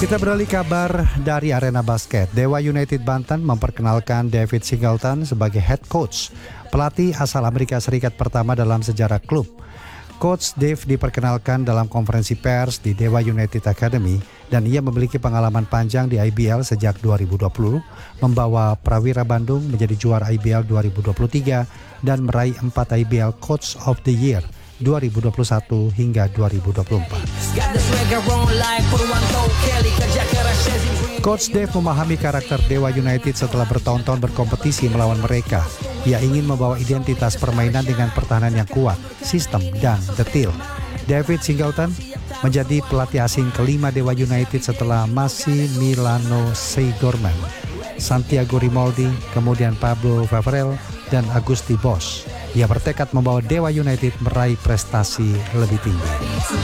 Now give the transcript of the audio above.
Kita beralih kabar dari arena basket. Dewa United Banten memperkenalkan David Singleton sebagai head coach, pelatih asal Amerika Serikat pertama dalam sejarah klub. Coach Dave diperkenalkan dalam konferensi pers di Dewa United Academy dan ia memiliki pengalaman panjang di IBL sejak 2020, membawa Prawira Bandung menjadi juara IBL 2023 dan meraih 4 IBL Coach of the Year 2021 hingga 2024. Coach Dave memahami karakter Dewa United setelah bertahun-tahun berkompetisi melawan mereka. Ia ingin membawa identitas permainan dengan pertahanan yang kuat, sistem, dan detail. David Singleton menjadi pelatih asing kelima Dewa United setelah Massimiliano Seidorman, Santiago Rimoldi, kemudian Pablo Favrel, dan Agusti Bosch. Ia bertekad membawa Dewa United meraih prestasi lebih tinggi.